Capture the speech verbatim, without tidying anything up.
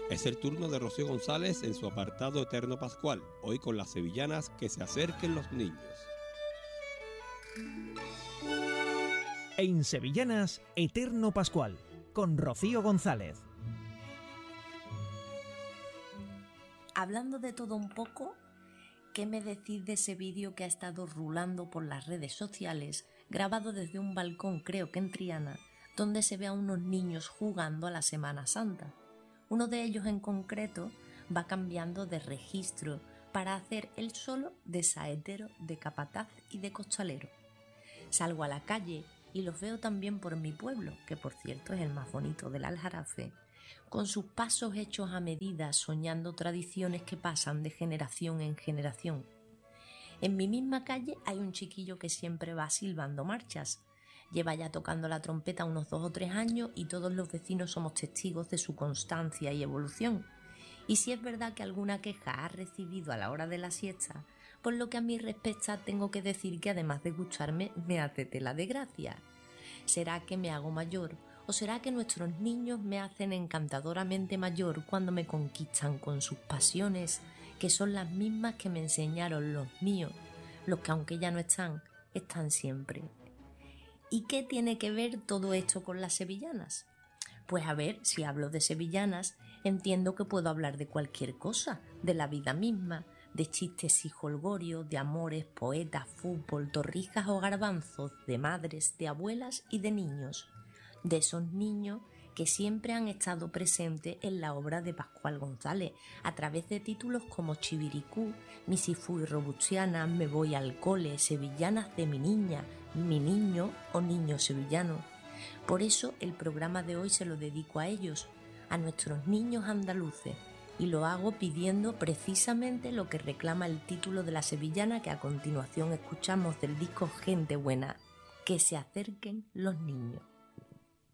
Es el turno de Rocío González en su apartado Eterno Pascual, hoy con las sevillanas Que se acerquen los niños. En Sevillanas, Eterno Pascual, con Rocío González. Hablando de todo un poco, ¿qué me decís de ese vídeo que ha estado rulando por las redes sociales, grabado desde un balcón, creo que en Triana, donde se ve a unos niños jugando a la Semana Santa? Uno de ellos en concreto va cambiando de registro para hacer él solo de saetero, de capataz y de costalero. Salgo a la calle y los veo también por mi pueblo, que por cierto es el más bonito del Aljarafe, con sus pasos hechos a medida, soñando tradiciones que pasan de generación en generación. En mi misma calle hay un chiquillo que siempre va silbando marchas. Lleva ya tocando la trompeta unos dos o tres años y todos los vecinos somos testigos de su constancia y evolución. Y si es verdad que alguna queja ha recibido a la hora de la siesta, por lo que a mí respecta tengo que decir que además de gustarme me hace tela de gracia. ¿Será que me hago mayor o será que nuestros niños me hacen encantadoramente mayor cuando me conquistan con sus pasiones, que son las mismas que me enseñaron los míos, los que aunque ya no están, están siempre? ¿Y qué tiene que ver todo esto con las sevillanas? Pues a ver, si hablo de sevillanas, entiendo que puedo hablar de cualquier cosa, de la vida misma, de chistes y jolgorios, de amores, poetas, fútbol, torrijas o garbanzos, de madres, de abuelas y de niños. De esos niños que siempre han estado presentes en la obra de Pascual González, a través de títulos como Chibiricú, Misifú y Robustiana, Me voy al cole, Sevillanas de mi niña, Mi niño o Niño sevillano. Por eso el programa de hoy se lo dedico a ellos, a nuestros niños andaluces, y lo hago pidiendo precisamente lo que reclama el título de la sevillana que a continuación escuchamos del disco Gente Buena: que se acerquen los niños.